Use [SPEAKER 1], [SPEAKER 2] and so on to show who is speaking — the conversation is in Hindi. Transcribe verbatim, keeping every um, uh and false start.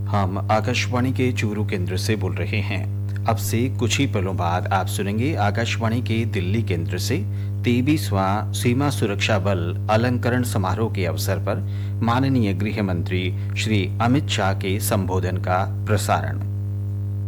[SPEAKER 1] हम आकाशवाणी के चूरू केंद्र से बोल रहे हैं। अब से कुछ ही पलों बाद आप सुनेंगे आकाशवाणी के दिल्ली केंद्र से तेईसवां सीमा सुरक्षा बल अलंकरण समारोह के अवसर पर माननीय गृह मंत्री श्री अमित शाह के संबोधन का प्रसारण।